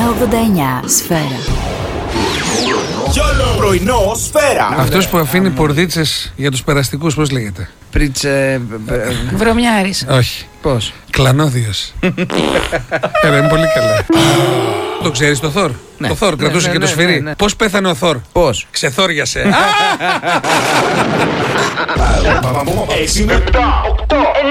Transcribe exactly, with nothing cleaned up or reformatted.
ογδόντα εννιά Σφαίρα. Πρωινό Σφαίρα. Αυτός που αφήνει πορδίτσες για τους περαστικούς, πώς λέγεται? Πρίτσε. Βρωμιάρης. Όχι. Πώς? Κλανόδιος. Era, είναι πολύ καλά. Το ξέρεις το Θόρ? Ναι. Το Θόρ Ναι, κρατούσε ναι, και το ναι, σφυρί. ναι, ναι. Πώς πέθανε ο Θόρ? Πώς? Ξεθόριασε. έξι με οκτώ